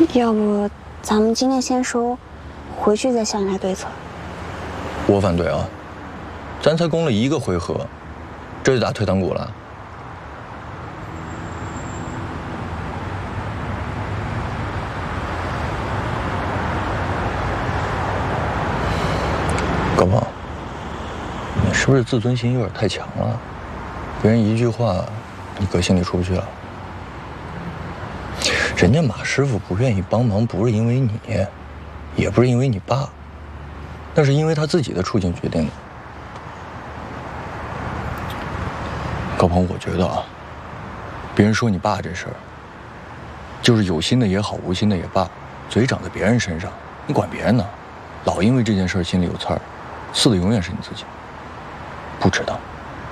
要不咱们今天先收，回去再想一下对策。 我反对啊，咱才攻了1个回合，这就打退堂鼓了。高鹏，你是不是自尊心有点太强了？别人一句话，你搁心里出不去了。人家马师傅不愿意帮忙，不是因为你，也不是因为你爸，那是因为他自己的处境决定的。高鹏，我觉得啊，别人说你爸这事儿，就是有心的也好，无心的也罢，嘴长在别人身上，你管别人呢？老因为这件事心里有刺儿，刺的永远是你自己，不值当。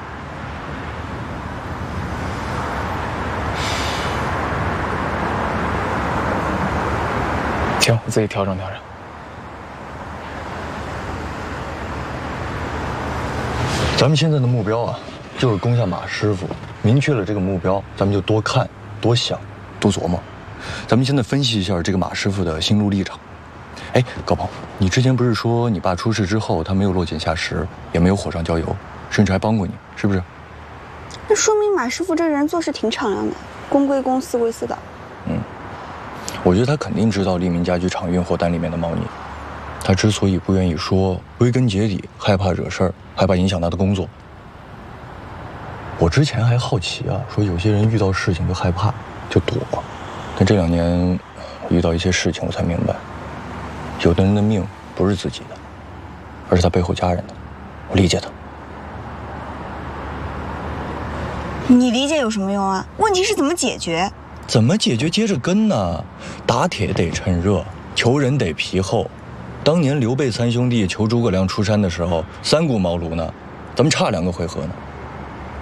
行，我自己调整调整。 咱们现在的目标啊，就是攻下马师傅。明确了这个目标，咱们就多看、多想、多琢磨。咱们现在分析一下这个马师傅的心路历程。哎，高鹏，你之前不是说你爸出事之后，他没有落井下石，也没有火上浇油，甚至还帮过你，是不是？ 那说明马师傅这人做事挺敞亮的，公归公，私归私的。 我觉得他肯定知道利民家居厂运货单里面的猫腻，他之所以不愿意说，归根结底害怕惹事儿，害怕影响他的工作。我之前还好奇啊，说有些人遇到事情就害怕，就躲，但这2年遇到一些事情，我才明白，有的人的命不是自己的，而是他背后家人的。我理解他。 你理解有什么用啊？问题是怎么解决？ 怎么解决？接着跟呢？打铁得趁热，求人得皮厚。当年刘备3兄弟求诸葛亮出山的时候，3顾茅庐呢，咱们差2个回合呢。